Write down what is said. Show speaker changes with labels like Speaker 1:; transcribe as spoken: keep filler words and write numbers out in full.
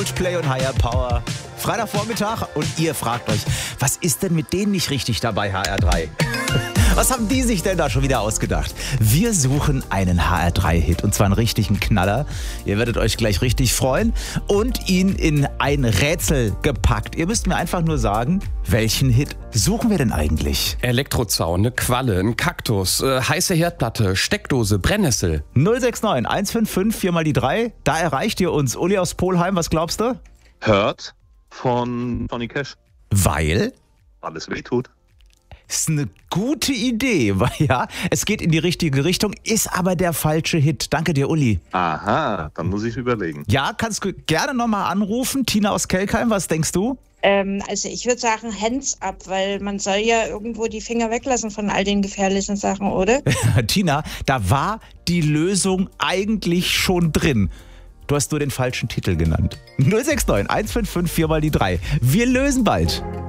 Speaker 1: Coldplay und Higher Power. Freitagvormittag und ihr fragt euch, was ist denn mit denen nicht richtig dabei, H R drei? Was haben die sich denn da schon wieder ausgedacht? Wir suchen einen H R drei Hit und zwar einen richtigen Knaller. Ihr werdet euch gleich richtig freuen und ihn in ein Rätsel gepackt. Ihr müsst mir einfach nur sagen, welchen Hit suchen wir denn eigentlich?
Speaker 2: Elektrozaun, eine Qualle, ein Kaktus, äh, heiße Herdplatte, Steckdose, Brennnessel.
Speaker 1: null sechs neun eins fünf fünf vier mal die drei. Da erreicht ihr uns. Uli aus Polheim, was glaubst du?
Speaker 3: Hurt von Johnny Cash.
Speaker 1: Weil?
Speaker 3: Alles wehtut.
Speaker 1: Ist eine gute Idee, weil ja, es geht in die richtige Richtung, ist aber der falsche Hit. Danke dir, Uli.
Speaker 3: Aha, dann muss ich überlegen.
Speaker 1: Ja, kannst du gerne nochmal anrufen. Tina aus Kelkheim, was denkst du?
Speaker 4: Ähm, also ich würde sagen Hands up, weil man soll ja irgendwo die Finger weglassen von all den gefährlichen Sachen, oder?
Speaker 1: Tina, da war die Lösung eigentlich schon drin. Du hast nur den falschen Titel genannt. null sechs neun eins fünf fünf vier mal die drei. Wir lösen bald.